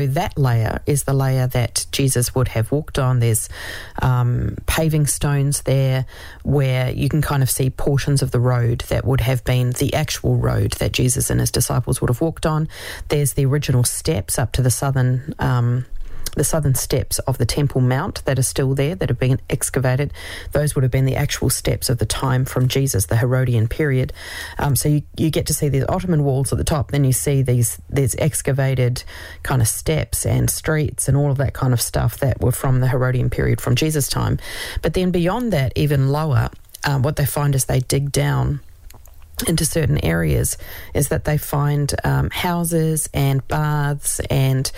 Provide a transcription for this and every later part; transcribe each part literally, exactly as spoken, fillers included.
That layer is the layer that Jesus would have walked on. There's um, paving stones there where you can kind of see portions of the road that would have been the actual road that Jesus and his disciples would have walked on. There's the original steps up to the southern um the southern steps of the Temple Mount that are still there, that have been excavated. Those would have been the actual steps of the time from Jesus, the Herodian period. Um, so you, you get to see the Ottoman walls at the top, then you see these these excavated kind of steps and streets and all of that kind of stuff that were from the Herodian period from Jesus' time. But then beyond that, even lower, um, what they find is they dig down into certain areas is that they find um, houses and baths and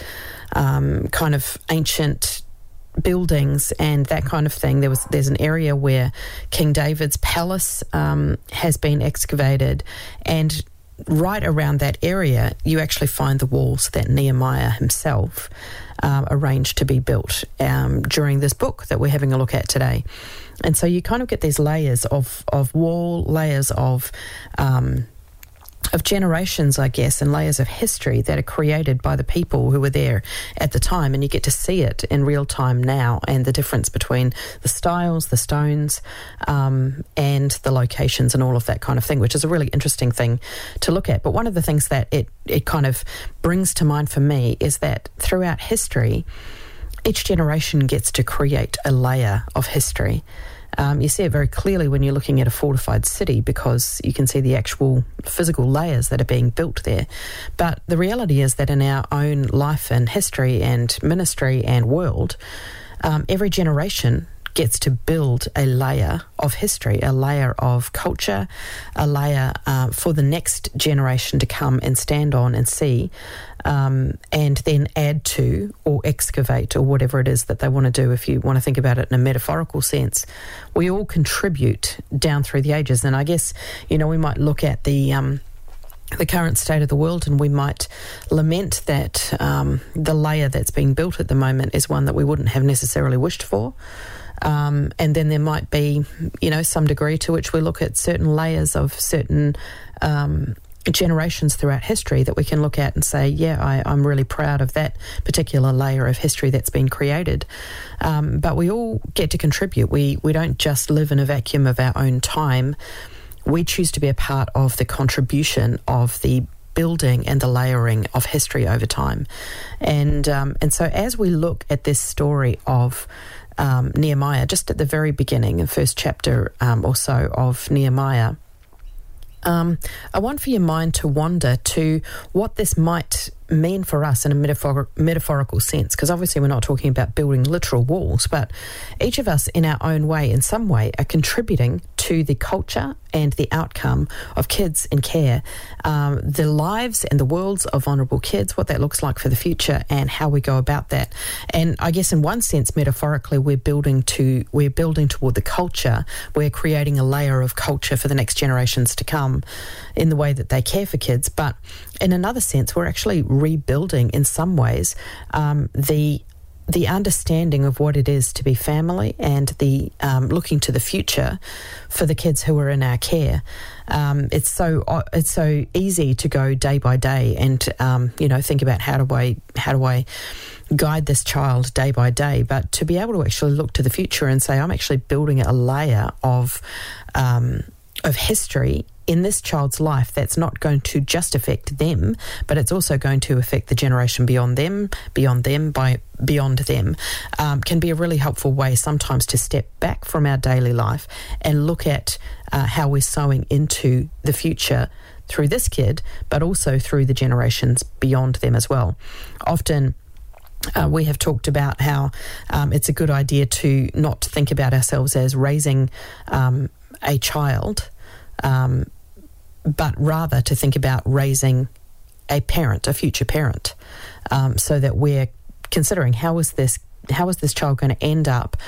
um, kind of ancient buildings and that kind of thing. There was there's an area where King David's palace um, has been excavated, and right around that area you actually find the walls that Nehemiah himself um, arranged to be built um, during this book that we're having a look at today. And so you kind of get these layers of, of wall, layers of um, of generations, I guess, and layers of history that are created by the people who were there at the time. And you get to see it in real time now, and the difference between the styles, the stones, um, and the locations and all of that kind of thing, which is a really interesting thing to look at. But one of the things that it, it kind of brings to mind for me is that throughout history, each generation gets to create a layer of history. Um, you see it very clearly when you're looking at a fortified city, because you can see the actual physical layers that are being built there. But the reality is that in our own life and history and ministry and world, um, every generation gets to build a layer of history, a layer of culture, a layer uh, for the next generation to come and stand on and see, um, and then add to or excavate or whatever it is that they want to do. If you want to think about it in a metaphorical sense, we all contribute down through the ages. And I guess, you know, we might look at the um, the current state of the world, and we might lament that um, the layer that's being built at the moment is one that we wouldn't have necessarily wished for. Um, and then there might be, you know, some degree to which we look at certain layers of certain um, generations throughout history that we can look at and say, yeah, I, I'm really proud of that particular layer of history that's been created. Um, but we all get to contribute. We, we don't just live in a vacuum of our own time. We choose to be a part of the contribution of the building and the layering of history over time. And um, and so as we look at this story of um, Nehemiah, just at the very beginning, in first chapter um, or so of Nehemiah, um, I want for your mind to wander to what this might mean for us in a metaphor- metaphorical sense, because obviously we're not talking about building literal walls, but each of us in our own way, in some way, are contributing to the culture and the outcome of kids in care, um, the lives and the worlds of vulnerable kids, what that looks like for the future and how we go about that. And I guess in one sense, metaphorically, we're building to we're building toward the culture. We're creating a layer of culture for the next generations to come in the way that they care for kids. But in another sense, we're actually rebuilding in some ways um, the the understanding of what it is to be family and the um, looking to the future for the kids who are in our care. Um, it's so it's so easy to go day by day and um, you know think about how do I how do I guide this child day by day, but to be able to actually look to the future and say I'm actually building a layer of um, of history in this child's life that's not going to just affect them, but it's also going to affect the generation beyond them, beyond them, by beyond them, um, can be a really helpful way sometimes to step back from our daily life and look at uh, how we're sowing into the future through this kid, but also through the generations beyond them as well. Often, Uh, we have talked about how um, it's a good idea to not think about ourselves as raising um, a child, um, but rather to think about raising a parent, a future parent, um, so that we're considering how is this how is this child going to end up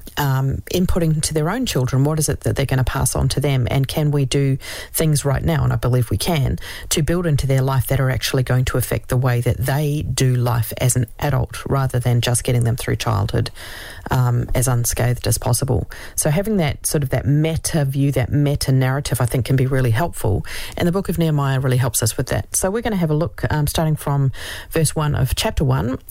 um, inputting to their own children. What is it that they're going to pass on to them? And can we do things right now, and I believe we can, to build into their life that are actually going to affect the way that they do life as an adult, rather than just getting them through childhood um, as unscathed as possible. So having that sort of that meta view, that meta narrative, I think can be really helpful. And the book of Nehemiah really helps us with that. So we're going to have a look, um, starting from verse one of chapter one,